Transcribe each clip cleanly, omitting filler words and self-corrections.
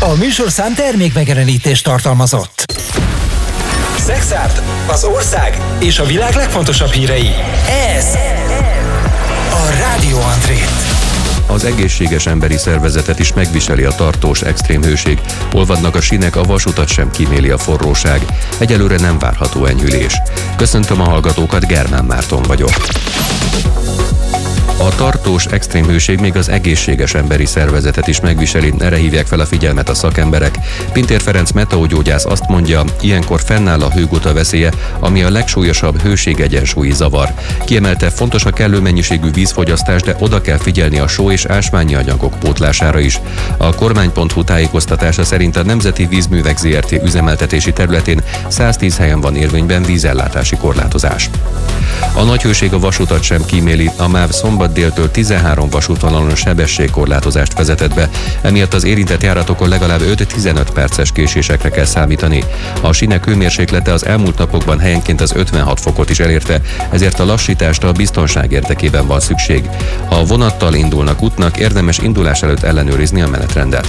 A műsorszám termékmegjelenítést tartalmazott. Szexárd, az ország és a világ legfontosabb hírei. Ez a Rádió Andrét. Az egészséges emberi szervezetet is megviseli a tartós extrém hőség. Olvadnak a sínek, a vasutat sem kíméli a forróság. Egyelőre nem várható enyhülés. Köszöntöm a hallgatókat, Germán Márton vagyok. A tartós extrém hőség még az egészséges emberi szervezetet is megviseli, erre hívják fel a figyelmet a szakemberek. Pintér Ferenc meteogyógyász azt mondja, ilyenkor fennáll a hőguta veszélye, ami a legsúlyosabb hőségegyensúlyi zavar. Kiemelte, fontos a kellő mennyiségű vízfogyasztás, de oda kell figyelni a só és ásványi anyagok pótlására is. A kormány.hu tájékoztatása szerint a Nemzeti Vízművek Zrt. Üzemeltetési területén 110 helyen van érvényben vízellátási korlátozás. A nagy hőség a vasutat sem kíméli, a MÁV szombat déltől 13 vasútvonalon sebességkorlátozást vezetett be, emiatt az érintett járatokon legalább 5-15 perces késésekre kell számítani. A sínek hőmérséklete az elmúlt napokban helyenként az 56 fokot is elérte, ezért a lassítást a biztonság érdekében van szükség. Ha vonattal indulnak útnak, érdemes indulás előtt ellenőrizni a menetrendet.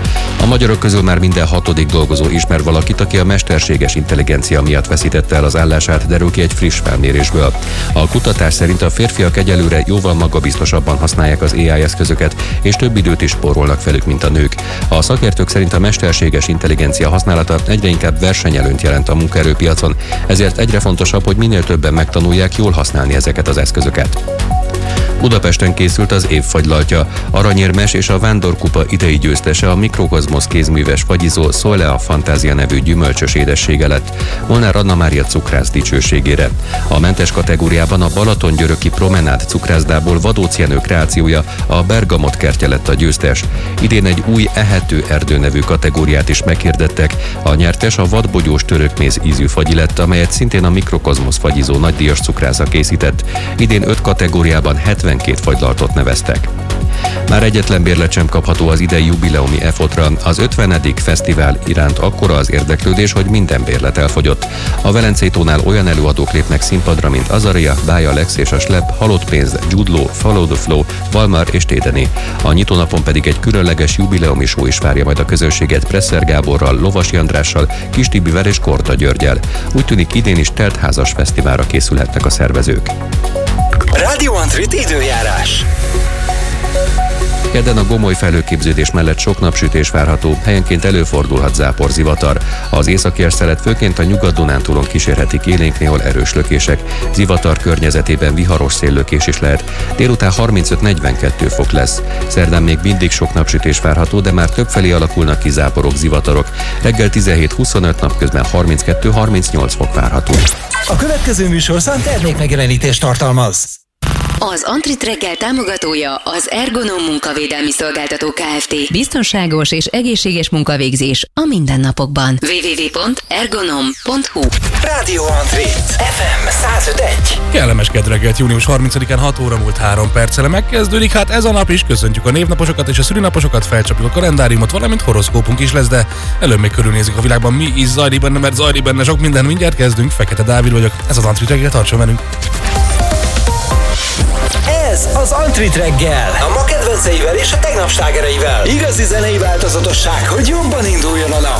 A magyarok közül már minden 6. dolgozó ismer valakit, aki a mesterséges intelligencia miatt veszítette el az állását, derül ki egy friss felmérésből. A kutatás szerint a férfiak egyelőre jóval magabiztosabban használják az AI eszközöket, és több időt is spórolnak velük, mint a nők. A szakértők szerint a mesterséges intelligencia használata egyre inkább versenyelőnyt jelent a munkaerőpiacon, ezért egyre fontosabb, hogy minél többen megtanulják jól használni ezeket az eszközöket. Budapesten készült az év fagylaltja. Aranyérmes és a Vándorkupa idei győztese, a Mikrokozmosz kézműves fagyizó Soilea Fantázia nevű gyümölcsös édessége lett, Molnár Anna Mária cukrász dicsőségére. A mentes kategóriában a Balaton-Györöki Promenád cukrászdából Vadóc Jenő kreációja, a Bergamot kertje lett a győztes. Idén egy új ehető erdő nevű kategóriát is meghirdettek. A nyertes a vadbogyós törökméz ízű fagyi lett, amelyet szintén a Mikrokozmosz fagyizó nagydíjas cukrásza készített. Idén 5 kategóriában 72 fagylaltot neveztek. Már egyetlen bérlet sem kapható az idei jubileumi EFOT-ra. Az 50. fesztivál iránt akkora az érdeklődés, hogy minden bérlet elfogyott. A Velencei tónál olyan előadók lépnek színpadra, mint Azaria, Bája Lex és a Slep, Halott pénz, Jude Law, Follow the Flow, Valmar és Tédeni. A nyitónapon pedig egy különleges jubileumi show is várja majd a közönséget Presser Gáborral, Lovasi Andrással, Kis Tibivel és Korda Györgyel. Úgy tűnik, idén is teltházas fesztiválra készülhetnek a szervezők. Rádió Andrét időjárás. Kedden a gomoly felhőképződés mellett sok napsütés várható, helyenként előfordulhat záporzivatar. Az északi szelet főként a Nyugat-Dunántúlon kísérhetik élénk, néhol erős lökések. Zivatar környezetében viharos széllökés is lehet. Délután 35-42 fok lesz. Szerdán még mindig sok napsütés várható, de már többfelé alakulnak ki záporok, zivatarok. Reggel 17-25, napközben 32-38 fok várható. A következő műsorszám termékmegjelenítést tartalmaz. Az Antrit reggel támogatója az Ergonom munkavédelmi szolgáltató Kft. Biztonságos és egészséges munkavégzés a mindennapokban. www.ergonom.hu. Rádió Andrét, FM 105.1. Kellemes kedreggelt, június 30-án 6 óra múlt 3 perccel megkezdődik, hát ez a nap is, köszöntjük a névnaposokat és a szülinaposokat, felcsapjuk a kalendáriumot, valamint horoszkópunk is lesz, de előbb még körülnézzük a világban, mi is zajlik benne, mert zajlik benne sok minden, mindjárt kezdünk. Fekete Dávid vagyok, ez az Antrit reggel, tartson velünk! Ez az Antrit reggel, a ma kedvenceivel és a tegnap slágereivel. Igazi zenei változatosság, hogy jobban induljon a nap.